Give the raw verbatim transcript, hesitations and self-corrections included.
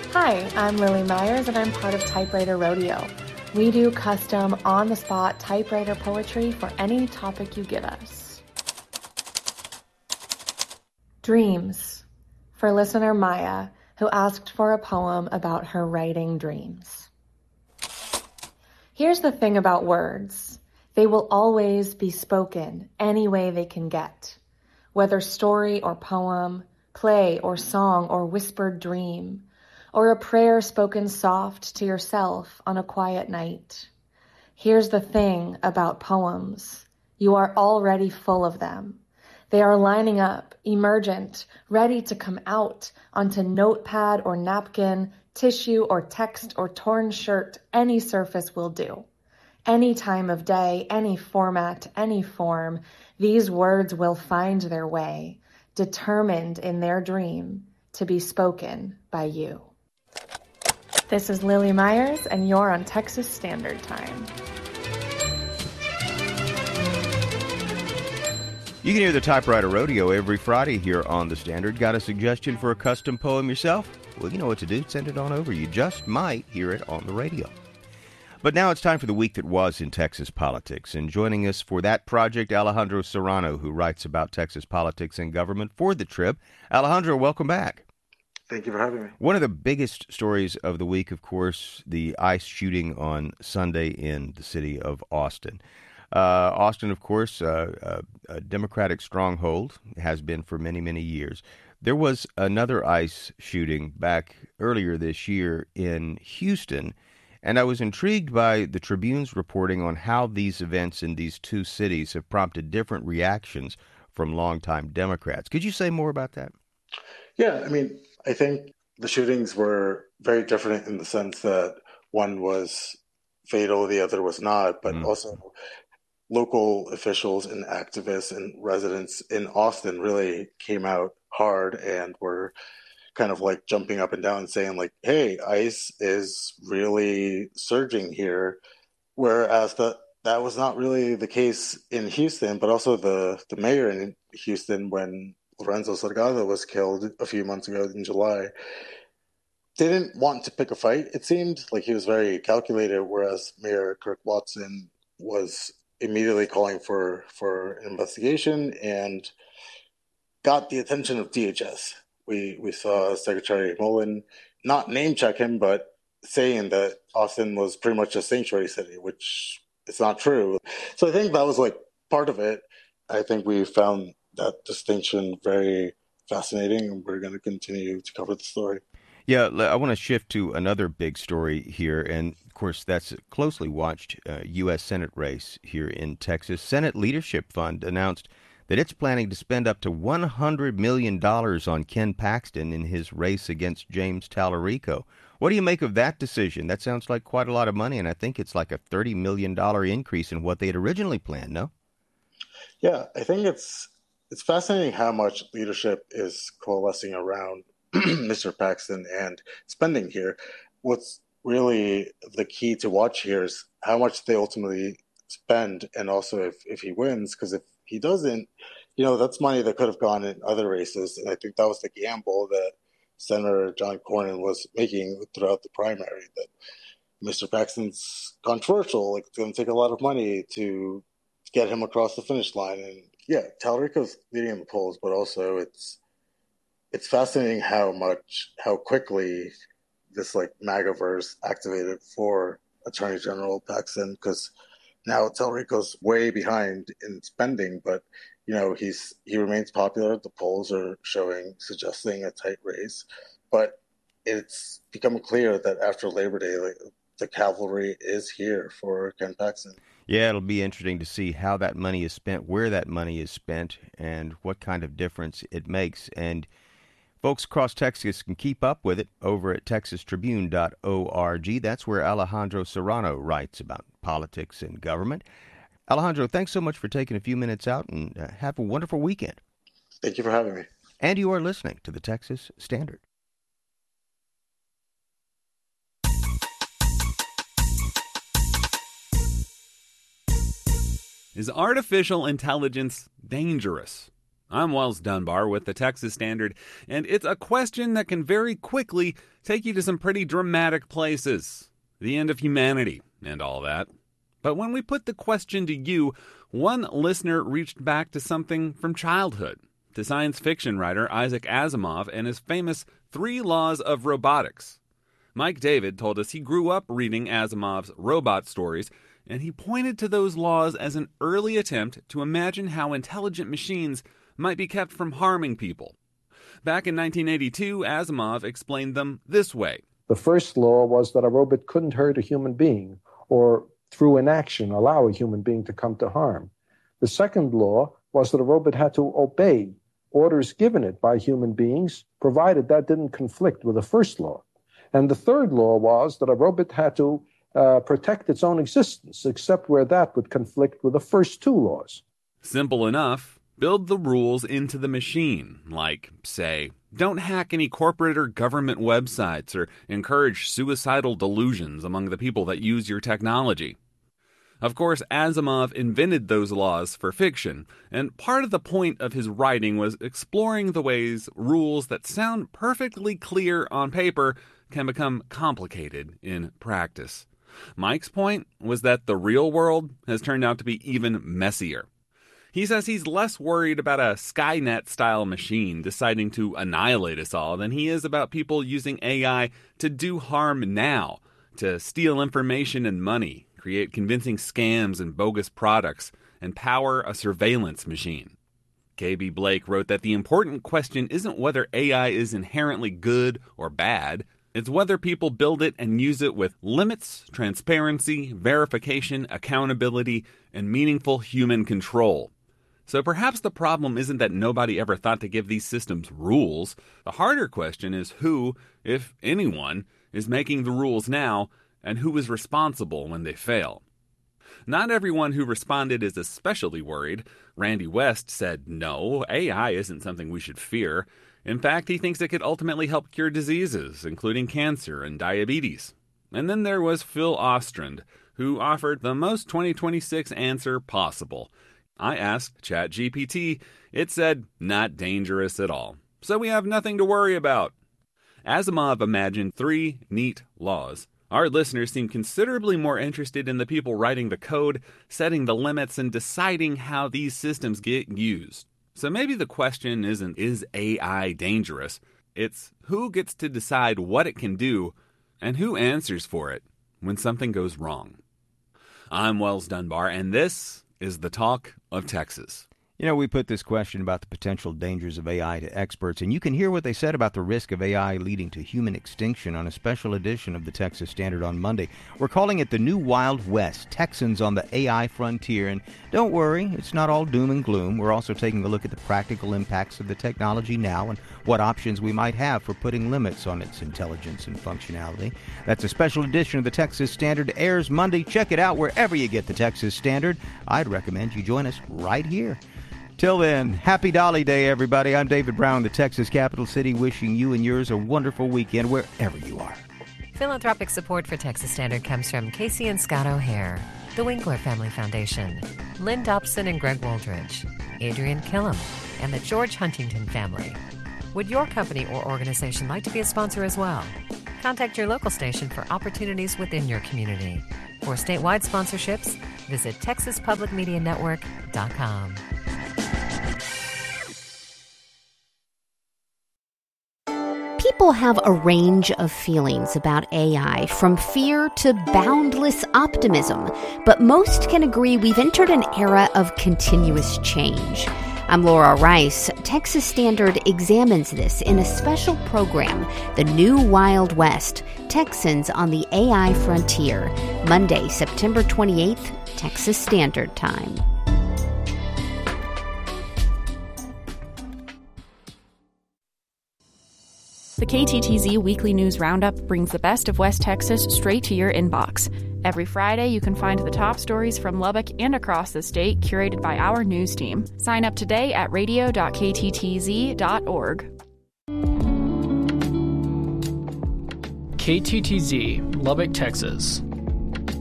Hi, I'm Lily Myers, and I'm part of Typewriter Rodeo. We do custom, on-the-spot typewriter poetry for any topic you give us. Dreams, for listener Maya, who asked for a poem about her writing dreams. Here's the thing about words. They will always be spoken any way they can get. Whether story or poem, play or song or whispered dream, or a prayer spoken soft to yourself on a quiet night. Here's the thing about poems. You are already full of them. They are lining up, emergent, ready to come out onto notepad or napkin, tissue or text or torn shirt. Any surface will do. Any time of day, any format, any form, these words will find their way, determined in their dream to be spoken by you. This is Lily Myers, and you're on Texas Standard Time. You can hear the Typewriter Rodeo every Friday here on The Standard. Got a suggestion for a custom poem yourself? Well, you know what to do. Send it on over. You just might hear it on the radio. But now it's time for the week that was in Texas politics. And joining us for that project, Alejandro Serrano, who writes about Texas politics and government for The Trib. Alejandro, welcome back. Thank you for having me. One of the biggest stories of the week, of course, the ICE shooting on Sunday in the city of Austin. Uh, Austin, of course, uh, a, a Democratic stronghold, has been for many, many years. There was another ICE shooting back earlier this year in Houston, and I was intrigued by the Tribune's reporting on how these events in these two cities have prompted different reactions from longtime Democrats. Could you say more about that? Yeah, I mean, I think the shootings were very different in the sense that one was fatal, the other was not, but mm. also local officials and activists and residents in Austin really came out hard and were kind of like jumping up and down and saying like, hey, ICE is really surging here. Whereas the, that was not really the case in Houston, but also the, the mayor in Houston, when Lorenzo Salgado was killed a few months ago in July, didn't want to pick a fight. It seemed like he was very calculated, whereas Mayor Kirk Watson was immediately calling for, for an investigation and got the attention of D H S. We we saw Secretary Mullen not name check him, but saying that Austin was pretty much a sanctuary city, which is not true. So I think that was like part of it. I think we found that distinction very fascinating, and we're going to continue to cover the story. Yeah, I want to shift to another big story here, and of course that's a closely watched uh, U S Senate race here in Texas. Senate Leadership Fund announced that it's planning to spend up to one hundred million dollars on Ken Paxton in his race against James Tallarico. What do you make of that decision? That sounds like quite a lot of money, and I think it's like a thirty million dollars increase in what they had originally planned, no? Yeah, I think it's it's fascinating how much leadership is coalescing around Mister Paxton and spending here. What's really the key to watch here is how much they ultimately spend, and also if, if he wins, because if he doesn't, you know, that's money that could have gone in other races. And I think that was the gamble that Senator John Cornyn was making throughout the primary, that Mister Paxton's controversial, like it's going to take a lot of money to get him across the finish line. And yeah, Tallarico's leading in the polls, but also it's it's fascinating how much, how quickly this like MAGAverse activated for Attorney General Paxton, because now Tallarico's way behind in spending, but you know he's he remains popular. The polls are showing, suggesting a tight race, but it's become clear that after Labor Day, like, the cavalry is here for Ken Paxton. Yeah, it'll be interesting to see how that money is spent, where that money is spent, and what kind of difference it makes. And folks across Texas can keep up with it over at texas tribune dot org. That's where Alejandro Serrano writes about politics and government. Alejandro, thanks so much for taking a few minutes out, and uh, have a wonderful weekend. Thank you for having me. And you are listening to the Texas Standard. Is artificial intelligence dangerous? I'm Wells Dunbar with the Texas Standard, and it's a question that can very quickly take you to some pretty dramatic places. The end of humanity and all that. But when we put the question to you, one listener reached back to something from childhood, to science fiction writer Isaac Asimov and his famous Three Laws of Robotics. Mike David told us he grew up reading Asimov's robot stories, and he pointed to those laws as an early attempt to imagine how intelligent machines might be kept from harming people. Back in nineteen eighty-two, Asimov explained them this way. The first law was that a robot couldn't hurt a human being, or through inaction allow a human being to come to harm. The second law was that a robot had to obey orders given it by human beings, provided that didn't conflict with the first law. And the third law was that a robot had to uh, protect its own existence, except where that would conflict with the first two laws. Simple enough. Build the rules into the machine, like, say, don't hack any corporate or government websites or encourage suicidal delusions among the people that use your technology. Of course, Asimov invented those laws for fiction, and part of the point of his writing was exploring the ways rules that sound perfectly clear on paper can become complicated in practice. Mike's point was that the real world has turned out to be even messier. He says he's less worried about a Skynet-style machine deciding to annihilate us all than he is about people using A I to do harm now, to steal information and money, create convincing scams and bogus products, and power a surveillance machine. K B. Blake wrote that the important question isn't whether A I is inherently good or bad, it's whether people build it and use it with limits, transparency, verification, accountability, and meaningful human control. So perhaps the problem isn't that nobody ever thought to give these systems rules. The harder question is who, if anyone, is making the rules now, and who is responsible when they fail. Not everyone who responded is especially worried. Randy West said, no, A I isn't something we should fear. In fact, he thinks it could ultimately help cure diseases, including cancer and diabetes. And then there was Phil Ostrand, who offered the most twenty twenty-six answer possible. I asked ChatGPT. It said, not dangerous at all. So we have nothing to worry about. Asimov imagined three neat laws. Our listeners seem considerably more interested in the people writing the code, setting the limits, and deciding how these systems get used. So maybe the question isn't, is A I dangerous? It's who gets to decide what it can do and who answers for it when something goes wrong. I'm Wells Dunbar, and this is the Talk of Texas. You know, we put this question about the potential dangers of A I to experts, and you can hear what they said about the risk of A I leading to human extinction on a special edition of the Texas Standard on Monday. We're calling it the New Wild West, Texans on the A I Frontier. And don't worry, it's not all doom and gloom. We're also taking a look at the practical impacts of the technology now and what options we might have for putting limits on its intelligence and functionality. That's a special edition of the Texas Standard. It airs Monday. Check it out wherever you get the Texas Standard. I'd recommend you join us right here. Till then, happy Dolly Day, everybody. I'm David Brown, the Texas capital city, wishing you and yours a wonderful weekend wherever you are. Philanthropic support for Texas Standard comes from Casey and Scott O'Hare, the Winkler Family Foundation, Lynn Dobson and Greg Woldridge, Adrian Killam, and the George Huntington family. Would your company or organization like to be a sponsor as well? Contact your local station for opportunities within your community. For statewide sponsorships, visit texas public media network dot com. People have a range of feelings about A I, from fear to boundless optimism, but most can agree we've entered an era of continuous change. I'm Laura Rice. Texas Standard examines this in a special program, The New Wild West, Texans on the A I Frontier, Monday, September twenty-eighth, Texas Standard Time. The K T T Z Weekly News Roundup brings the best of West Texas straight to your inbox. Every Friday, you can find the top stories from Lubbock and across the state, curated by our news team. Sign up today at radio dot k t t z dot org. K T T Z, Lubbock, Texas.